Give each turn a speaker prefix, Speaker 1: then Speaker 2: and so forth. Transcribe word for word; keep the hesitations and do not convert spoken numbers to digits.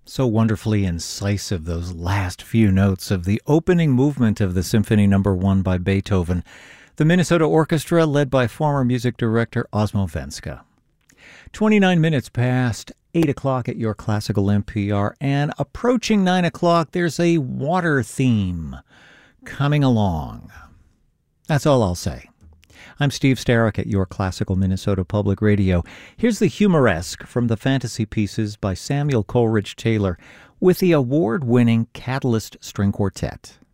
Speaker 1: So wonderfully incisive, those last few notes of the opening movement of the Symphony Number One by Beethoven, the Minnesota Orchestra led by former music director Osmo Venska. twenty-nine minutes past eight o'clock at your classical N P R, and approaching nine o'clock, there's a water theme coming along. That's all I'll say. I'm Steve Starrick at your classical Minnesota Public Radio. Here's the Humoresque from the Fantasy Pieces by Samuel Coleridge Taylor with the award-winning Catalyst String Quartet.